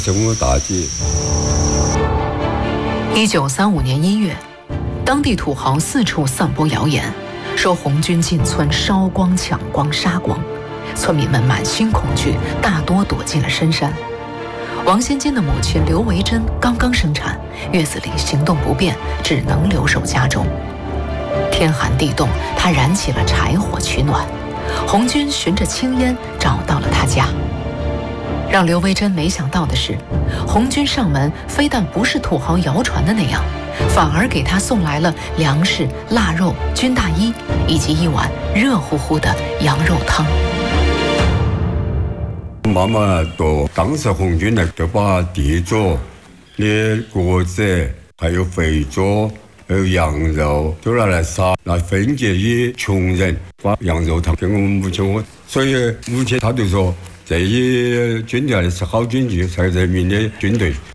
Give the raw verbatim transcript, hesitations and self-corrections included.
生活大计。 一九三五年一月，当地土豪四处散播谣言，说红军进村烧光、抢光、杀光，村民们满心恐惧，大多躲进了深山。王先坚的母亲刘维珍刚刚生产，月子里行动不便，只能留守家中。天寒地冻，她燃起了柴火取暖。红军循着青烟找到了她家。让刘维珍没想到的是，红军上门非但不是土豪谣传的那样，反而给她送来了粮食、腊肉、军大衣以及一碗热乎乎的羊肉汤。 妈妈说，当时红军呢就把地主、的果子、还有肥猪、还有羊肉都拿来杀，来分给予穷人，把羊肉汤给我们母亲喝。所以母亲她就说，这一军队是好军队，是人民的军队。